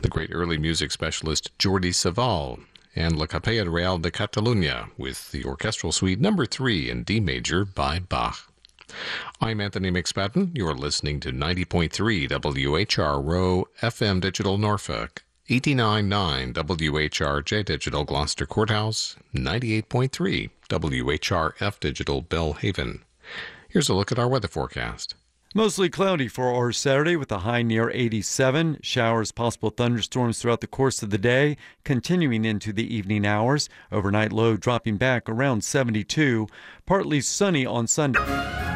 the great early music specialist Jordi Savall, and La Capella Real de Catalunya with the Orchestral Suite No. 3 in D major by Bach. I'm Anthony McSpadden. You're listening to 90.3 WHRO FM Digital Norfolk, 89.9 WHRJ Digital Gloucester Courthouse, 98.3 WHRF Digital Belhaven. Here's a look at our weather forecast. Mostly cloudy for our Saturday with a high near 87. Showers, possible thunderstorms throughout the course of the day, continuing into the evening hours. Overnight low dropping back around 72. Partly sunny on Sunday.